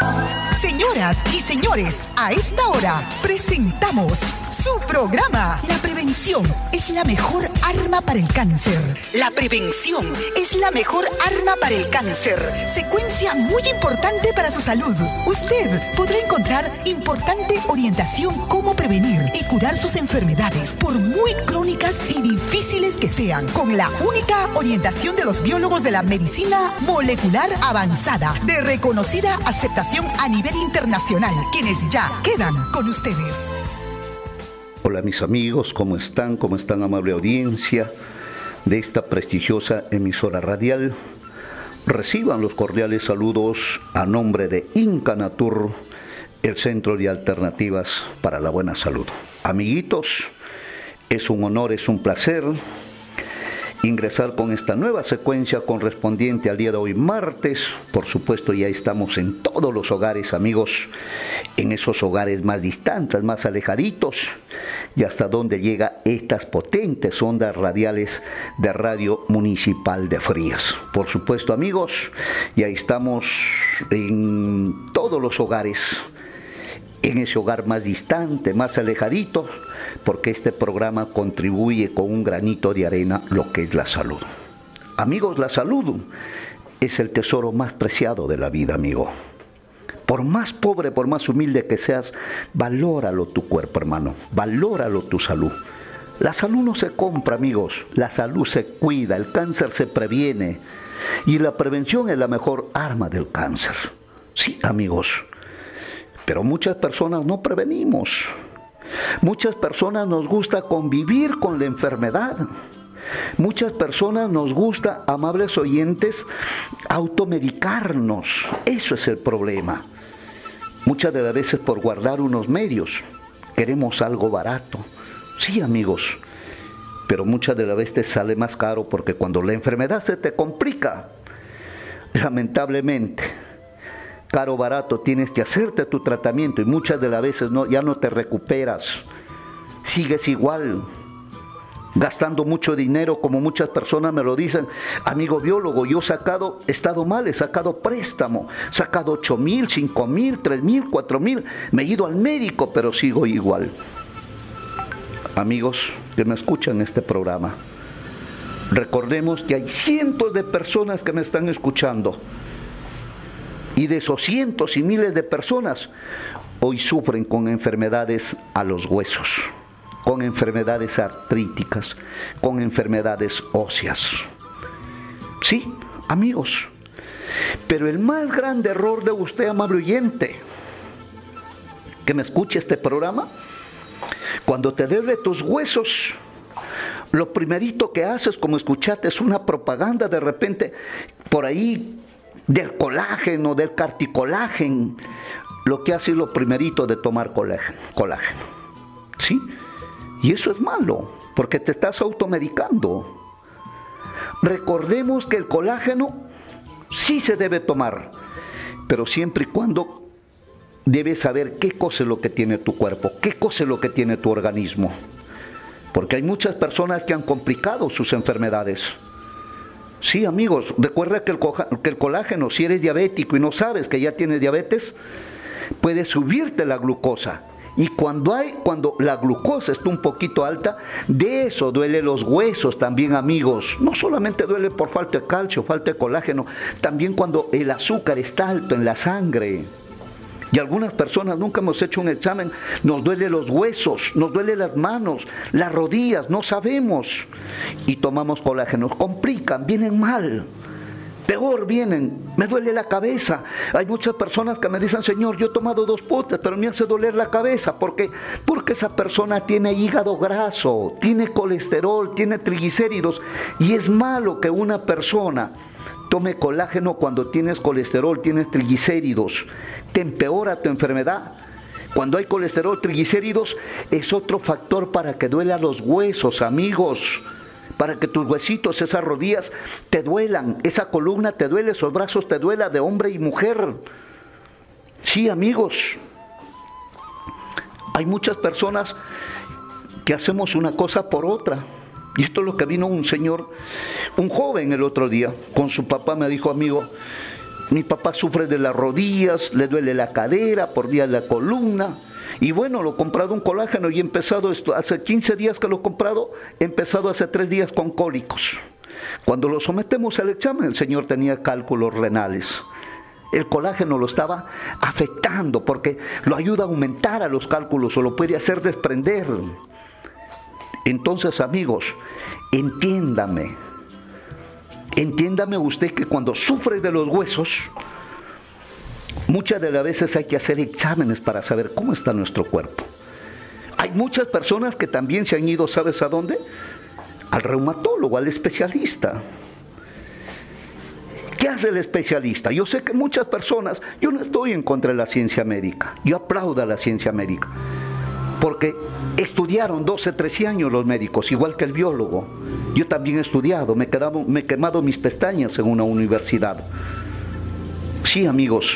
Señoras y señores, a esta hora presentamos su programa. La prevención es la mejor arma para el cáncer. La prevención es la mejor arma para el cáncer. Secuencia muy importante para su salud. Usted podrá encontrar importante orientación cómo prevenir y curar sus enfermedades, por muy crónicas y difíciles que sean, con la única orientación de los biólogos de la medicina molecular avanzada, de reconocida aceptación a nivel internacional, quienes ya quedan con ustedes. Hola mis amigos, ¿cómo están? ¿Cómo están, amable audiencia de esta prestigiosa emisora radial? Reciban los cordiales saludos a nombre de Incanatur, el Centro de Alternativas para la Buena Salud. Amiguitos, es un honor, es un placer ingresar con esta nueva secuencia correspondiente al día de hoy, martes. Por supuesto, ya estamos en todos los hogares, amigos, en esos hogares más distantes, más alejaditos, y hasta donde llega estas potentes ondas radiales de Radio Municipal de Frías. Por supuesto, amigos, ya estamos en todos los hogares, en ese hogar más distante, más alejadito, porque este programa contribuye con un granito de arena lo que es la salud. Amigos, la salud es el tesoro más preciado de la vida, amigo. Por más pobre, por más humilde que seas, valóralo tu cuerpo, hermano, valóralo tu salud. La salud no se compra, amigos, la salud se cuida, el cáncer se previene, y la prevención es la mejor arma del cáncer. Sí, amigos, pero muchas personas no prevenimos. Muchas personas nos gusta convivir con la enfermedad. Muchas personas nos gusta, amables oyentes, automedicarnos. Eso es el problema. Muchas de las veces por guardar unos medios queremos algo barato. Sí, amigos, pero muchas de las veces sale más caro, porque cuando la enfermedad se te complica, lamentablemente, caro o barato, tienes que hacerte tu tratamiento y muchas de las veces ya no te recuperas. Sigues igual, gastando mucho dinero, como muchas personas me lo dicen. Amigo biólogo, yo he estado mal, he sacado préstamo, he sacado 8,000, 5,000, 3,000, 4,000, me he ido al médico, pero sigo igual. Amigos que me escuchan en este programa, recordemos que hay cientos de personas que me están escuchando. Y de esos cientos y miles de personas, hoy sufren con enfermedades a los huesos, con enfermedades artríticas, con enfermedades óseas. Sí, amigos, pero el más grande error de usted, amable oyente, que me escuche este programa, cuando te duele tus huesos, lo primerito que haces, como escuchaste, es una propaganda de repente por ahí, del colágeno, del carticolágeno. Lo que hace es lo primerito de tomar colágeno. ¿Sí? Y eso es malo, porque te estás automedicando. Recordemos que el colágeno sí se debe tomar, pero siempre y cuando debes saber qué cosa es lo que tiene tu cuerpo, qué cosa es lo que tiene tu organismo. Porque hay muchas personas que han complicado sus enfermedades. Sí, amigos, recuerda que el colágeno, si eres diabético y no sabes que ya tienes diabetes, puede subirte la glucosa. Y cuando la glucosa está un poquito alta, de eso duele los huesos también, amigos. No solamente duele por falta de calcio, falta de colágeno, también cuando el azúcar está alto en la sangre. Y algunas personas nunca hemos hecho un examen, nos duele los huesos, nos duele las manos, las rodillas, no sabemos. Y tomamos colágenos, complican, vienen mal. Peor vienen, me duele la cabeza. Hay muchas personas que me dicen, Señor, yo he tomado 2 potes, pero me hace doler la cabeza. ¿Por qué? Porque esa persona tiene hígado graso, tiene colesterol, tiene triglicéridos. Y es malo que una persona tome colágeno cuando tienes colesterol, tienes triglicéridos. Te empeora tu enfermedad. Cuando hay colesterol, triglicéridos, es otro factor para que duela los huesos, amigos. Para que tus huesitos, esas rodillas te duelan, esa columna te duele, esos brazos te duela, de hombre y mujer. Sí, amigos. Hay muchas personas que hacemos una cosa por otra. Y esto es lo que vino un señor, un joven el otro día, con su papá, me dijo, amigo, Mi papá sufre de las rodillas, le duele la cadera, por día la columna. Y bueno, lo he comprado un colágeno y he empezado esto, hace 15 días que lo he comprado, he empezado hace 3 días con cólicos. Cuando lo sometemos al examen, el señor tenía cálculos renales. El colágeno lo estaba afectando porque lo ayuda a aumentar a los cálculos o lo puede hacer desprender. Entonces, amigos, entiéndame usted que cuando sufre de los huesos, muchas de las veces hay que hacer exámenes para saber cómo está nuestro cuerpo. Hay muchas personas que también se han ido, ¿sabes a dónde? Al reumatólogo, al especialista. ¿Qué hace el especialista? Yo sé que muchas personas, yo no estoy en contra de la ciencia médica, yo aplaudo a la ciencia médica, porque estudiaron 12, 13 años los médicos, igual que el biólogo. Yo también he estudiado, me he quemado mis pestañas en una universidad. Sí, amigos,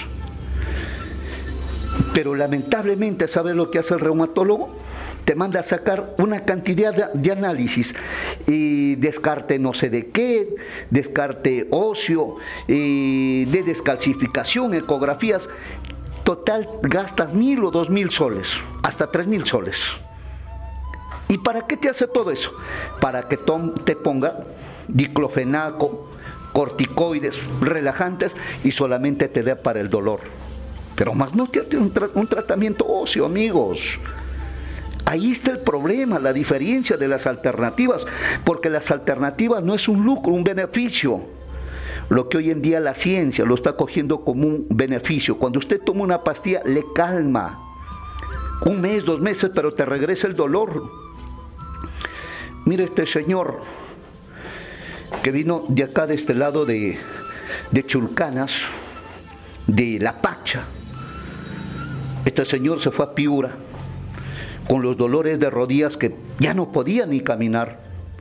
pero lamentablemente, ¿sabes lo que hace el reumatólogo? Te manda a sacar una cantidad de análisis, descarte no sé de qué, descarte óseo, de descalcificación, ecografías. Total, gastas 1.000 o 2.000 soles, hasta 3.000 soles. ¿Y para qué te hace todo eso? Para que te ponga diclofenaco, corticoides, relajantes y solamente te dé para el dolor. Pero más no te hace un tratamiento óseo, amigos. Ahí está el problema, la diferencia de las alternativas, porque las alternativas no es un lucro, un beneficio. Lo que hoy en día la ciencia lo está cogiendo como un beneficio. Cuando usted toma una pastilla, le calma. 1 mes, 2 meses, pero te regresa el dolor. Mire este señor que vino de acá, de este lado de Chulcanas, de La Pacha. Este señor se fue a Piura con los dolores de rodillas que ya no podía ni caminar.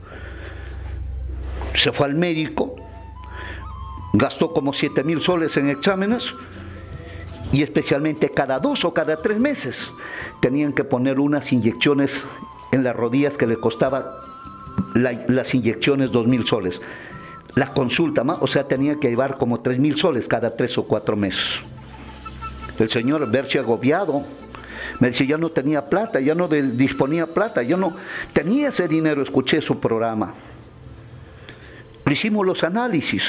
Se fue al médico, gastó como 7.000 soles en exámenes y especialmente cada 2 o cada 3 meses tenían que poner unas inyecciones en las rodillas que le costaban las inyecciones 2.000 soles. La consulta, o sea, tenía que llevar como 3.000 soles cada 3 o 4 meses. El señor verse agobiado, me decía, ya no tenía plata, ya no disponía plata, yo no tenía ese dinero. Escuché su programa. Le hicimos los análisis.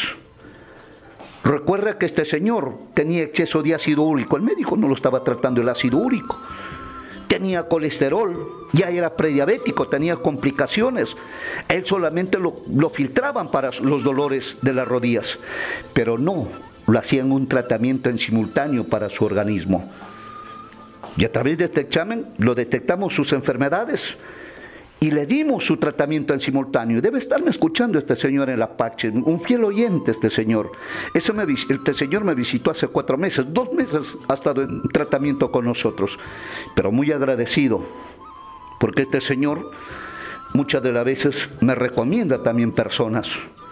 Recuerda que este señor tenía exceso de ácido úrico. El médico no lo estaba tratando el ácido úrico. Tenía colesterol, ya era prediabético, tenía complicaciones. Él solamente lo filtraban para los dolores de las rodillas, pero no, lo hacían un tratamiento en simultáneo para su organismo. Y a través de este examen lo detectamos sus enfermedades y le dimos su tratamiento en simultáneo. Debe estarme escuchando este señor en La Pacha, un fiel oyente este señor. Este señor me visitó hace 4 meses, 2 meses ha estado en tratamiento con nosotros, pero muy agradecido, porque este señor muchas de las veces me recomienda también personas.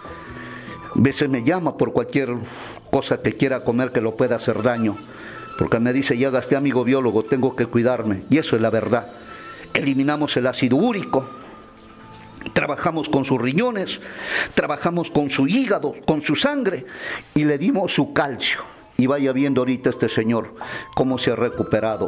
A veces me llama por cualquier cosa que quiera comer que lo pueda hacer daño, porque me dice, ya gasté, amigo biólogo, tengo que cuidarme, y eso es la verdad. Eliminamos el ácido úrico, trabajamos con sus riñones, trabajamos con su hígado, con su sangre, y le dimos su calcio. Y vaya viendo ahorita este señor cómo se ha recuperado,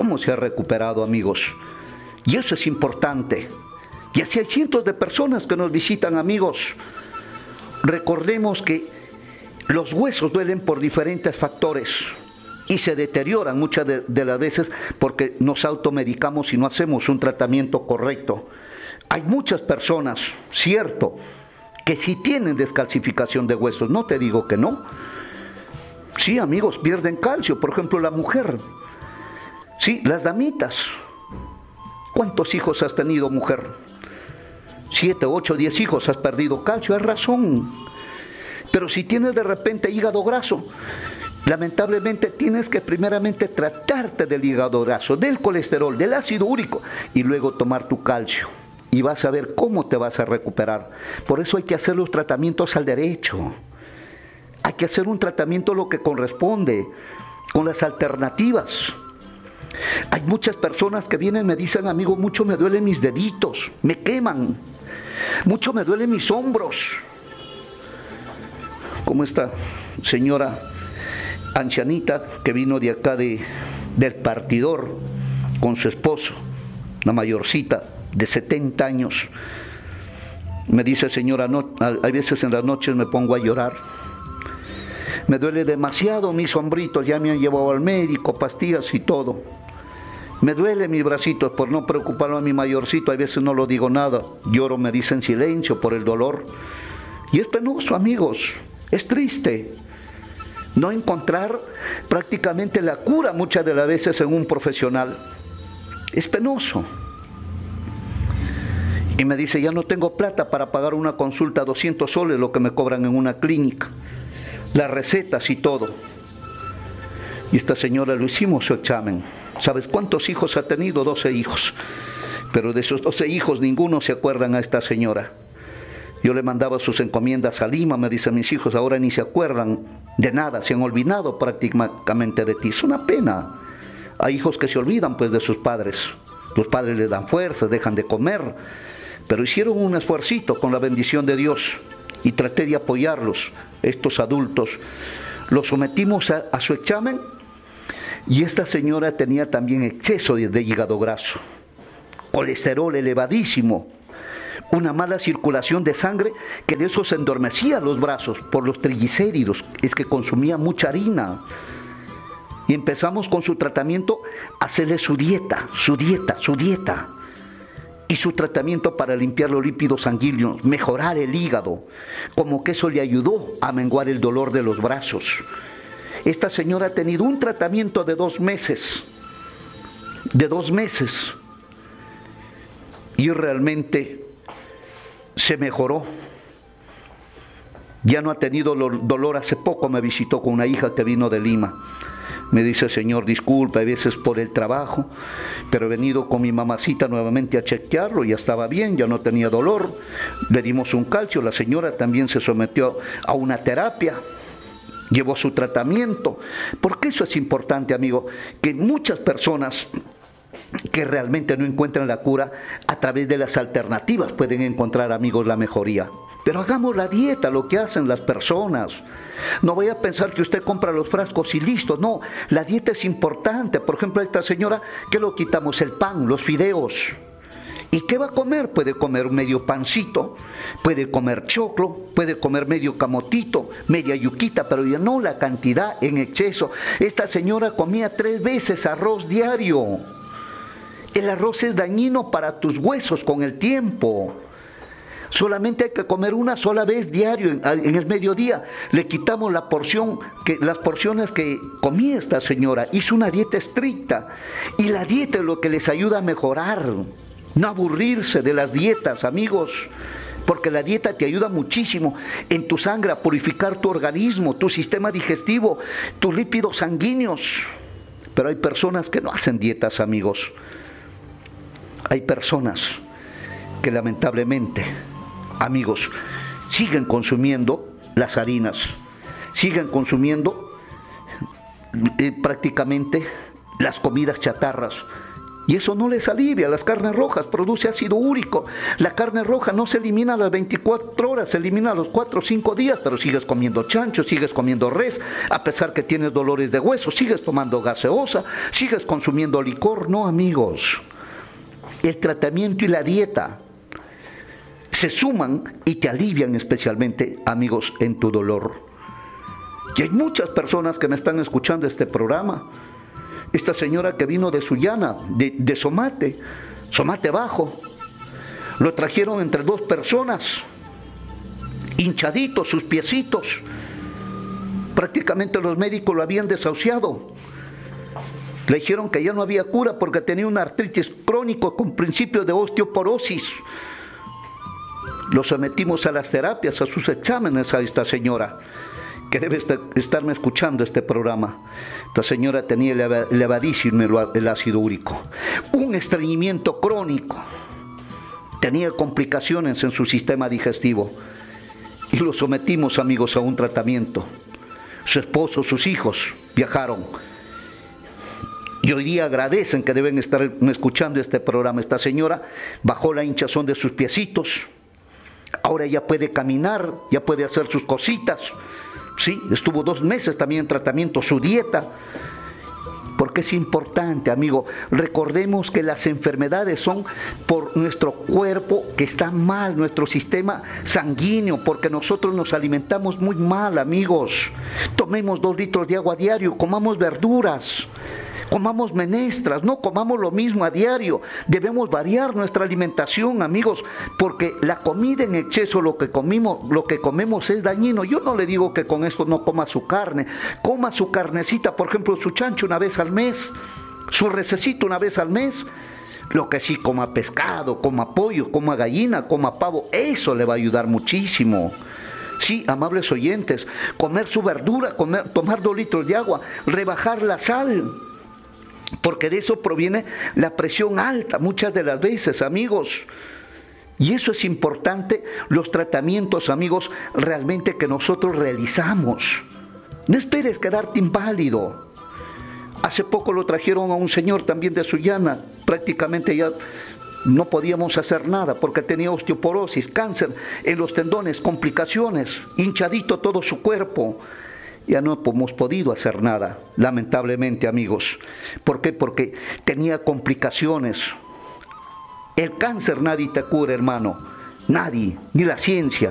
amigos. Y eso es importante. Y así hay cientos de personas que nos visitan, amigos. Recordemos que los huesos duelen por diferentes factores y se deterioran muchas de las veces porque nos automedicamos y no hacemos un tratamiento correcto. Hay muchas personas, cierto, que sí tienen descalcificación de huesos, no te digo que no. Sí, amigos, pierden calcio, por ejemplo la mujer. Sí, las damitas. ¿Cuántos hijos has tenido, mujer? 7, 8, 10 hijos, has perdido calcio, es razón. Pero si tienes de repente hígado graso, lamentablemente tienes que primeramente tratarte del hígado graso, del colesterol, del ácido úrico y luego tomar tu calcio. Y vas a ver cómo te vas a recuperar. Por eso hay que hacer los tratamientos al derecho. Hay que hacer un tratamiento lo que corresponde, con las alternativas. Hay muchas personas que vienen y me dicen, amigo, mucho me duelen mis deditos, me queman, mucho me duelen mis hombros. ¿Cómo está, señora? ancianita que vino de acá del partidor con su esposo, una mayorcita de 70 años. Me dice, señora, no, hay veces en las noches me pongo a llorar. Me duele demasiado mis hombritos, ya me han llevado al médico, pastillas y todo. Me duele mis bracitos por no preocuparme a mi mayorcito, a veces no lo digo nada. Lloro, me dice en silencio por el dolor. Y es penoso, amigos, es triste no encontrar prácticamente la cura muchas de las veces en un profesional. Es penoso. Y me dice, ya no tengo plata para pagar una consulta, 200 soles, lo que me cobran en una clínica. Las recetas y todo. Y esta señora lo hicimos su examen. ¿Sabes cuántos hijos ha tenido? 12 hijos. Pero de esos 12 hijos ninguno se acuerdan a esta señora. Yo le mandaba sus encomiendas a Lima, me dice, mis hijos ahora ni se acuerdan de nada, se han olvidado prácticamente de ti. Es una pena. Hay hijos que se olvidan pues de sus padres. Los padres les dan fuerza, dejan de comer. Pero hicieron un esfuercito con la bendición de Dios y traté de apoyarlos, estos adultos. Los sometimos a su examen y esta señora tenía también exceso de hígado graso, colesterol elevadísimo, una mala circulación de sangre que de eso se endormecía los brazos por los triglicéridos, es que consumía mucha harina. Y empezamos con su tratamiento a hacerle su dieta. Y su tratamiento para limpiar los lípidos sanguíneos, mejorar el hígado, como que eso le ayudó a menguar el dolor de los brazos. Esta señora ha tenido un tratamiento de 2 meses, y realmente se mejoró. Ya no ha tenido dolor. Hace poco me visitó con una hija que vino de Lima. Me dice, señor, disculpa, a veces por el trabajo, pero he venido con mi mamacita nuevamente a chequearlo, ya estaba bien, ya no tenía dolor. Le dimos un calcio, la señora también se sometió a una terapia, llevó su tratamiento. Porque eso es importante, amigo, que muchas personas que realmente no encuentran la cura, a través de las alternativas pueden encontrar, amigos, la mejoría. Pero hagamos la dieta, lo que hacen las personas. No vaya a pensar que usted compra los frascos y listo. No, la dieta es importante. Por ejemplo, a esta señora, ¿qué lo quitamos? El pan, los fideos. ¿Y qué va a comer? Puede comer medio pancito, puede comer choclo, puede comer medio camotito, media yuquita, pero ya no la cantidad en exceso. Esta señora comía 3 veces arroz diario. El arroz es dañino para tus huesos con el tiempo. Solamente hay que comer una sola vez diario en el mediodía. Le quitamos las porciones que comía esta señora. Hizo una dieta estricta. Y la dieta es lo que les ayuda a mejorar. No aburrirse de las dietas, amigos. Porque la dieta te ayuda muchísimo en tu sangre a purificar tu organismo, tu sistema digestivo, tus lípidos sanguíneos. Pero hay personas que no hacen dietas, amigos. Hay personas que lamentablemente, amigos, siguen consumiendo las harinas, siguen consumiendo prácticamente las comidas chatarras. Y eso no les alivia. Las carnes rojas produce ácido úrico. La carne roja no se elimina a las 24 horas, se elimina a los 4 o 5 días, pero sigues comiendo chancho, sigues comiendo res, a pesar que tienes dolores de hueso, sigues tomando gaseosa, sigues consumiendo licor. No, amigos. El tratamiento y la dieta se suman y te alivian especialmente, amigos, en tu dolor. Y hay muchas personas que me están escuchando este programa. Esta señora que vino de Sullana, de Somate Bajo, lo trajeron entre 2 personas, hinchaditos sus piecitos. Prácticamente los médicos lo habían desahuciado. Le dijeron que ya no había cura porque tenía una artritis crónica con principios de osteoporosis. Lo sometimos a las terapias, a sus exámenes a esta señora, que debe estarme escuchando este programa. Esta señora tenía elevadísimo el ácido úrico, un estreñimiento crónico, tenía complicaciones en su sistema digestivo. Y lo sometimos, amigos, a un tratamiento. Su esposo, sus hijos viajaron. Y hoy día agradecen que deben estar escuchando este programa. Esta señora bajó la hinchazón de sus piecitos. Ahora ya puede caminar, ya puede hacer sus cositas. Sí, estuvo 2 meses también en tratamiento, su dieta. Porque es importante, amigo. Recordemos que las enfermedades son por nuestro cuerpo que está mal, nuestro sistema sanguíneo, porque nosotros nos alimentamos muy mal, amigos. Tomemos 2 litros de agua a diario, comamos verduras, comamos menestras, no comamos lo mismo a diario. Debemos variar nuestra alimentación, amigos, porque la comida en exceso, lo que comemos es dañino. Yo no le digo que con esto no coma su carne, coma su carnecita, por ejemplo, su chancho una vez al mes, su rececito una vez al mes. Lo que sí, coma pescado, coma pollo, coma gallina, coma pavo, eso le va a ayudar muchísimo. Sí, amables oyentes, comer su verdura, tomar 2 litros de agua, rebajar la sal, porque de eso proviene la presión alta muchas de las veces, amigos. Y eso es importante, los tratamientos, amigos, realmente que nosotros realizamos. No esperes quedarte inválido. Hace poco lo trajeron a un señor también de Sullana, prácticamente ya no podíamos hacer nada porque tenía osteoporosis, cáncer en los tendones, complicaciones, hinchadito todo su cuerpo. Ya no hemos podido hacer nada, lamentablemente, amigos. ¿Por qué? Porque tenía complicaciones. El cáncer nadie te cura, hermano. Nadie, ni la ciencia.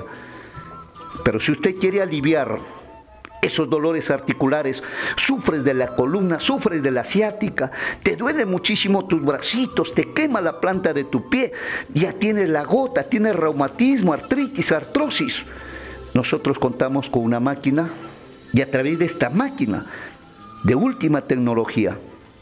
Pero si usted quiere aliviar esos dolores articulares, sufres de la columna, sufres de la ciática, te duele muchísimo tus bracitos, te quema la planta de tu pie, ya tienes la gota, tienes reumatismo, artritis, artrosis. Nosotros contamos con una máquina. Y a través de esta máquina de última tecnología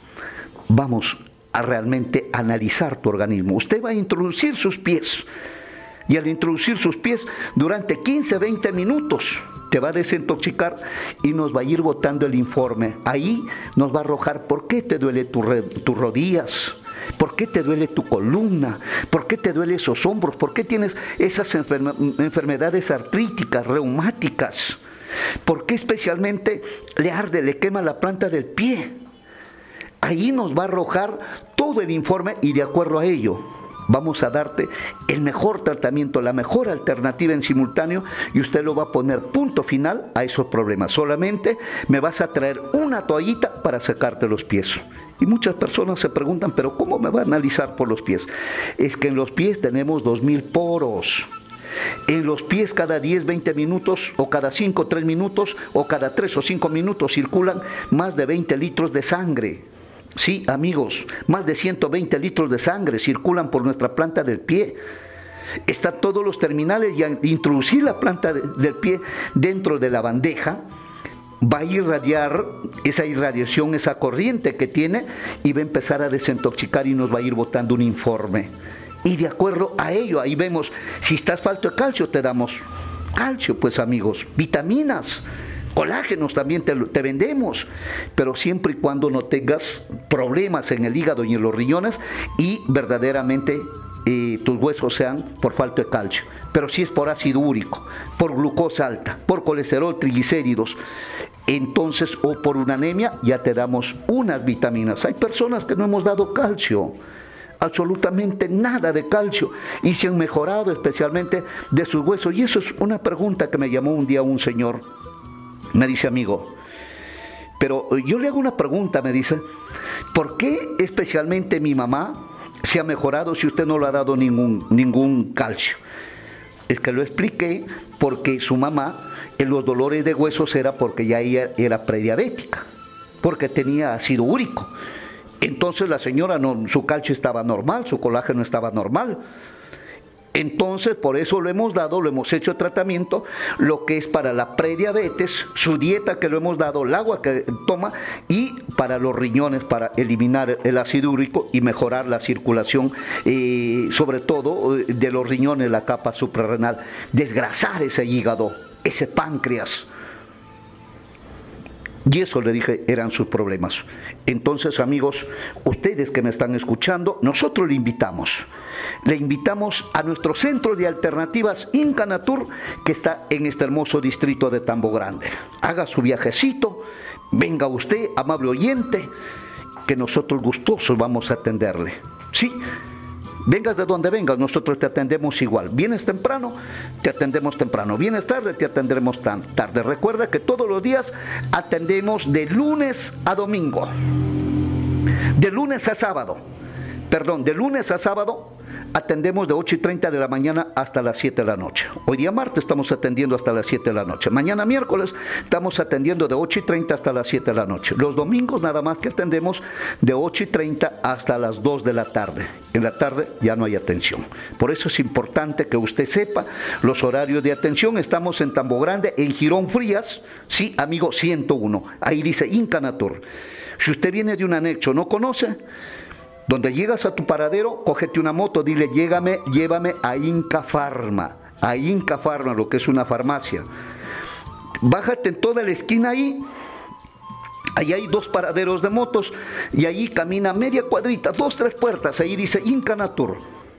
vamos a realmente analizar tu organismo. Usted va a introducir sus pies y al introducir sus pies durante 15, 20 minutos te va a desintoxicar y nos va a ir botando el informe. Ahí nos va a arrojar por qué te duele tus rodillas, por qué te duele tu columna, por qué te duele esos hombros, por qué tienes esas enfermedades artríticas, reumáticas. ¿Por qué especialmente le arde, le quema la planta del pie? Ahí nos va a arrojar todo el informe y de acuerdo a ello vamos a darte el mejor tratamiento, la mejor alternativa en simultáneo y usted lo va a poner punto final a esos problemas. Solamente me vas a traer una toallita para secarte los pies. Y muchas personas se preguntan, ¿pero cómo me va a analizar por los pies? Es que en los pies tenemos 2000 poros. En los pies cada 10, 20 minutos o cada 5, 3 minutos o cada 3 o 5 minutos circulan más de 20 litros de sangre. Sí, amigos, más de 120 litros de sangre circulan por nuestra planta del pie. Están todos los terminales y al introducir la planta del pie dentro de la bandeja, va a irradiar esa irradiación, esa corriente que tiene y va a empezar a desintoxicar y nos va a ir botando un informe. Y de acuerdo a ello, ahí vemos, si estás falto de calcio, te damos calcio, pues amigos, vitaminas, colágenos también te vendemos, pero siempre y cuando no tengas problemas en el hígado y en los riñones y verdaderamente tus huesos sean por falta de calcio. Pero si es por ácido úrico, por glucosa alta, por colesterol, triglicéridos, entonces, o por una anemia, ya te damos unas vitaminas. Hay personas que no hemos dado calcio, absolutamente nada de calcio, y se han mejorado especialmente de sus huesos. Y eso es una pregunta que me llamó un día un señor. Me dice, amigo, pero yo le hago una pregunta, me dice, ¿por qué especialmente mi mamá se ha mejorado si usted no le ha dado ningún calcio? Es que lo expliqué porque su mamá en los dolores de huesos era porque ya ella era prediabética, porque tenía ácido úrico. Entonces la señora, su calcio estaba normal, su colágeno estaba normal. Entonces, por eso lo hemos hecho tratamiento, lo que es para la prediabetes, su dieta que lo hemos dado, el agua que toma y para los riñones, para eliminar el ácido úrico y mejorar la circulación, sobre todo de los riñones, la capa suprarrenal, desgrasar ese hígado, ese páncreas. Y eso le dije, eran sus problemas. Entonces, amigos, ustedes que me están escuchando, nosotros le invitamos a nuestro centro de alternativas Incanatur, que está en este hermoso distrito de Tambo Grande. Haga su viajecito, venga usted, amable oyente, que nosotros gustosos vamos a atenderle. Sí, Vengas de donde vengas, nosotros te atendemos igual. Vienes temprano, te atendemos temprano. Vienes tarde, te atenderemos tarde. Recuerda que todos los días atendemos de lunes a domingo. De lunes a sábado. De lunes a sábado atendemos de 8:30 de la mañana hasta las 7 de la noche. Hoy día martes estamos atendiendo hasta las 7 de la noche. Mañana miércoles estamos atendiendo de 8:30 hasta las 7 de la noche. Los domingos nada más que atendemos de 8:30 hasta las 2 de la tarde. En la tarde ya no hay atención. Por eso es importante que usted sepa los horarios de atención. Estamos en Tambo Grande, en Girón Frías, sí, amigo, 101. Ahí dice Incanatur. Si usted viene de un anexo, no conoce, donde llegas a tu paradero, cógete una moto, dile, llévame a Inca Farma, lo que es una farmacia. Bájate en toda la esquina ahí hay 2 paraderos de motos, y ahí camina media cuadrita, 2, 3 puertas, ahí dice Incanatur,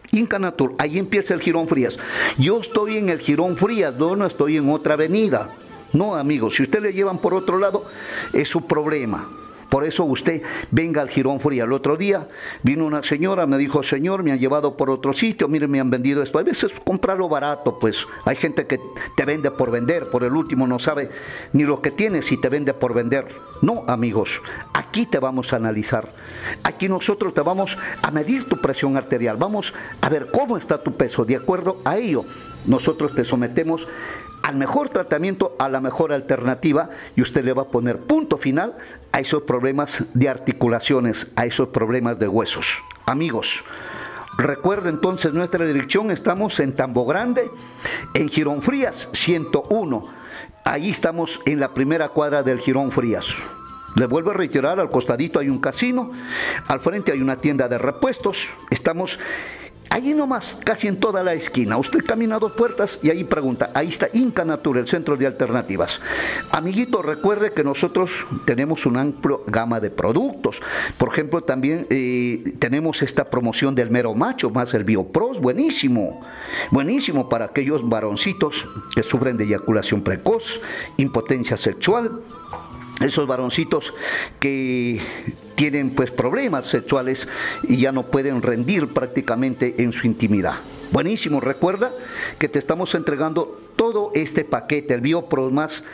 ahí empieza el Girón Frías. Yo estoy en el Girón Frías, no estoy en otra avenida. No, amigos, si usted le llevan por otro lado, es su problema. Por eso usted venga al Girón Frías. El otro día vino una señora, me dijo, señor, me han llevado por otro sitio, miren, me han vendido esto. A veces comprarlo barato, pues hay gente que te vende por vender, por el último no sabe ni lo que tiene si te vende por vender. No, amigos, aquí te vamos a analizar. Aquí nosotros te vamos a medir tu presión arterial. Vamos a ver cómo está tu peso. De acuerdo a ello, nosotros te sometemos al mejor tratamiento, a la mejor alternativa, y usted le va a poner punto final a esos problemas de articulaciones, a esos problemas de huesos. Amigos, recuerda entonces nuestra dirección. Estamos en Tambo Grande, en Girón Frías 101. Ahí estamos en la primera cuadra del Girón Frías. Le vuelvo a reiterar, al costadito hay un casino, al frente hay una tienda de repuestos. Estamos allí nomás, casi en toda la esquina. Usted camina 2 puertas y ahí pregunta. Ahí está Incanatur, el centro de alternativas. Amiguito, recuerde que nosotros tenemos una amplia gama de productos. Por ejemplo, también tenemos esta promoción del Mero Macho más el Biopros. Buenísimo. Buenísimo para aquellos varoncitos que sufren de eyaculación precoz, impotencia sexual. Esos varoncitos que tienen pues problemas sexuales y ya no pueden rendir prácticamente en su intimidad. Buenísimo, recuerda que te estamos entregando todo este paquete, el Biopro más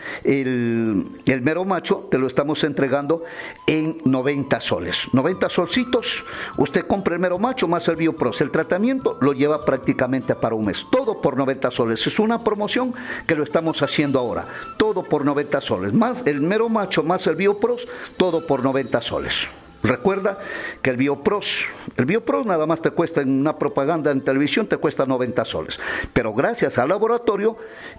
el Mero Macho, te lo estamos entregando en 90 soles. 90 solcitos, usted compra el Mero Macho más el Biopro. El tratamiento lo lleva prácticamente para un mes. Todo por 90 soles. Es una promoción que lo estamos haciendo ahora. Todo por 90 soles. Más el Mero Macho más el Biopro, todo por 90 soles. Recuerda que el Biopros nada más te cuesta en una propaganda en televisión, te cuesta 90 soles. Pero gracias al laboratorio,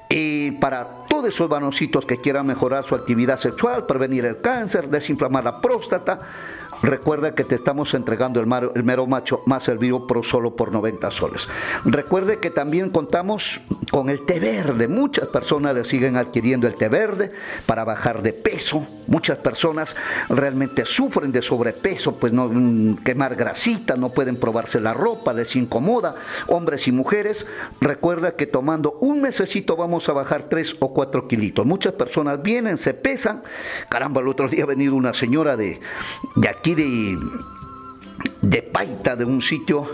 para todos esos varoncitos que quieran mejorar su actividad sexual, prevenir el cáncer, desinflamar la próstata, recuerda que te estamos entregando el Mero Macho más el Biopro solo por 90 soles. Recuerde que también contamos con el té verde. Muchas personas le siguen adquiriendo el té verde para bajar de peso. Muchas personas realmente sufren de sobrepeso, pues no quemar grasita, no pueden probarse la ropa, les incomoda, hombres y mujeres. Recuerda que tomando un mesecito vamos a bajar 3 o 4 kilitos. Muchas personas vienen, se pesan. Caramba, el otro día ha venido una señora de aquí de Paita, de un sitio,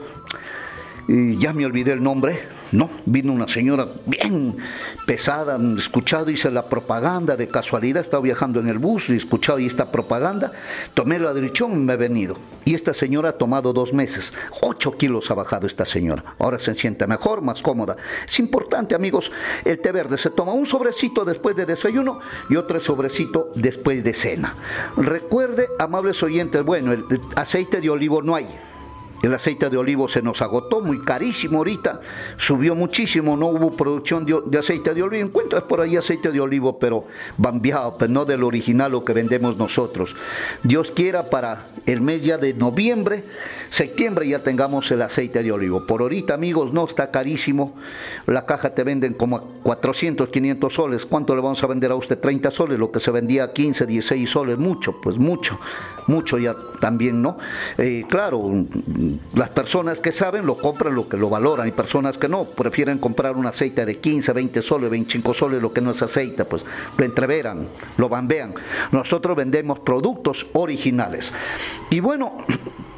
ya me olvidé el nombre. No, vino una señora bien pesada, escuchado, hice la propaganda, de casualidad estaba viajando en el bus y escuchado y esta propaganda, tomé la dirección y me he venido. Y esta señora ha tomado 2 meses, 8 kilos ha bajado esta señora, ahora se siente mejor, más cómoda. Es importante, amigos, el té verde se toma un sobrecito después de desayuno y otro sobrecito después de cena. Recuerde, amables oyentes, bueno, el aceite de olivo no hay. El aceite de olivo se nos agotó, muy carísimo ahorita, subió muchísimo, no hubo producción de aceite de olivo. Encuentras por ahí aceite de olivo, pero bambeado, pues no del original lo que vendemos nosotros. Dios quiera para el mes ya de noviembre, septiembre ya tengamos el aceite de olivo. Por ahorita, amigos, no está carísimo. La caja te venden como a 400, 500 soles. ¿Cuánto le vamos a vender a usted? 30 soles, lo que se vendía a 15, 16 soles, mucho, pues mucho ya también, ¿no? Claro, las personas que saben lo compran, lo que lo valoran, y personas que no, prefieren comprar un aceite de 15, 20 soles, 25 soles, lo que no es aceite, pues lo entreveran, lo bambean. Nosotros vendemos productos originales. Y bueno,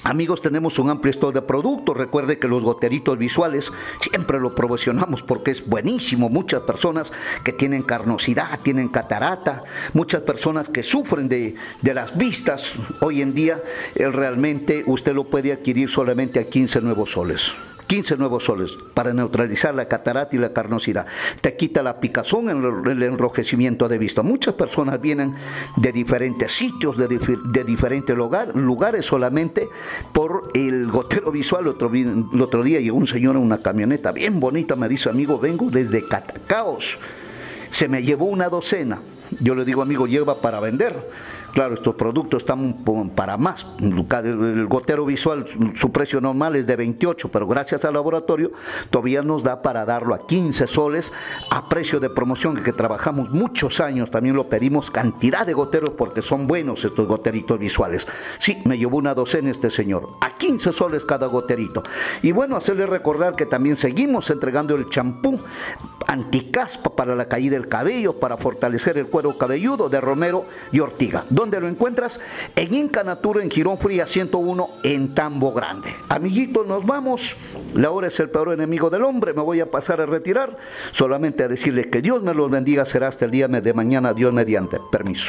Amigos, tenemos un amplio stock de productos. Recuerde que los goteritos visuales siempre lo promocionamos porque es buenísimo. Muchas personas que tienen carnosidad, tienen catarata, muchas personas que sufren de las vistas, hoy en día realmente usted lo puede adquirir solamente a 15 nuevos soles. 15 nuevos soles para neutralizar la catarata y la carnosidad. Te quita la picazón, el enrojecimiento de vista. Muchas personas vienen de diferentes sitios, de diferentes lugares solamente por el gotero visual. El otro día llegó un señor en una camioneta bien bonita, me dice, amigo, vengo desde Catacaos. Se me llevó una docena. Yo le digo, amigo, lleva para vender. Claro, estos productos están para más. El gotero visual, su precio normal es de 28, pero gracias al laboratorio todavía nos da para darlo a 15 soles a precio de promoción, que trabajamos muchos años. También lo pedimos cantidad de goteros porque son buenos estos goteritos visuales. Sí, me llevó una docena este señor, a 15 soles cada goterito. Y bueno, hacerle recordar que también seguimos entregando el champú anticaspa para la caída del cabello, para fortalecer el cuero cabelludo, de romero y ortiga. ¿Dónde lo encuentras? En Inca Natura, en Girón Fría 101, en Tambo Grande. Amiguitos, nos vamos. La hora es el peor enemigo del hombre. Me voy a pasar a retirar. Solamente a decirle que Dios me los bendiga. Será hasta el día de mañana, Dios mediante. Permiso.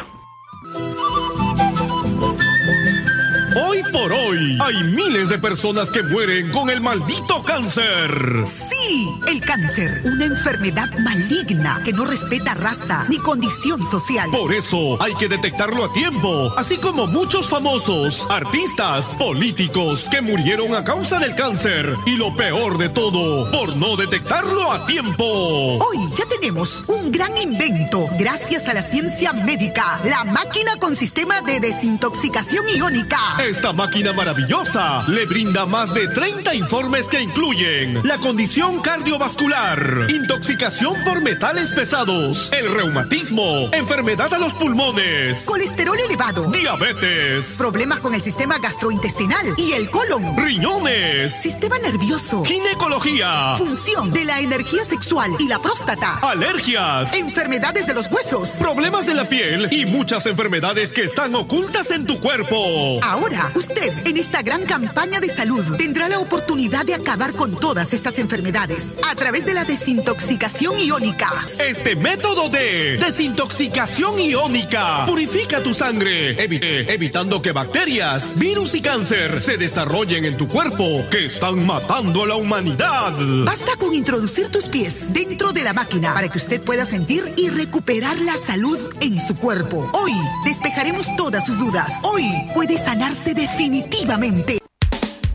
Hoy por hoy, hay miles de personas que mueren con el maldito cáncer. Sí, el cáncer, una enfermedad maligna que no respeta raza ni condición social. Por eso hay que detectarlo a tiempo, así como muchos famosos, artistas, políticos que murieron a causa del cáncer. Y lo peor de todo, por no detectarlo a tiempo. Hoy ya tenemos un gran invento, gracias a la ciencia médica, la máquina con sistema de desintoxicación iónica. Esta máquina maravillosa le brinda más de 30 informes que incluyen la condición cardiovascular, intoxicación por metales pesados, el reumatismo, enfermedad a los pulmones, colesterol elevado, diabetes, problemas con el sistema gastrointestinal y el colon, riñones, sistema nervioso, ginecología, función de la energía sexual y la próstata, alergias, enfermedades de los huesos, problemas de la piel y muchas enfermedades que están ocultas en tu cuerpo. Ahora, usted, en esta gran campaña de salud, tendrá la oportunidad de acabar con todas estas enfermedades a través de la desintoxicación iónica. Este método de desintoxicación iónica purifica tu sangre, evitando que bacterias, virus y cáncer se desarrollen en tu cuerpo, que están matando a la humanidad. Basta con introducir tus pies dentro de la máquina para que usted pueda sentir y recuperar la salud en su cuerpo. Hoy despejaremos todas sus dudas. Hoy puede sanarse definitivamente.